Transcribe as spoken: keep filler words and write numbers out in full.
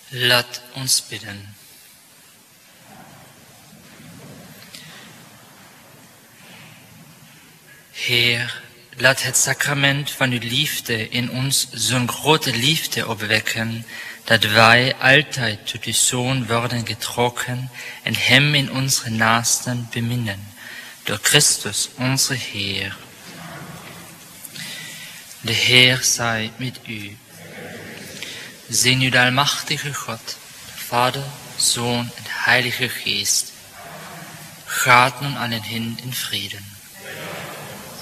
Laat ons bidden. Heer, laat het sacrament van uw liefde in ons zo'n grote liefde opwekken, dat wij altijd tot uw Zoon worden getrokken en hem in onze naasten beminnen, door Christus onze Heer. De Heer zij met u. Zegen u de almachtige God, Vader, Zoon en Heilige Geest. Gaat nun allen hin in Frieden.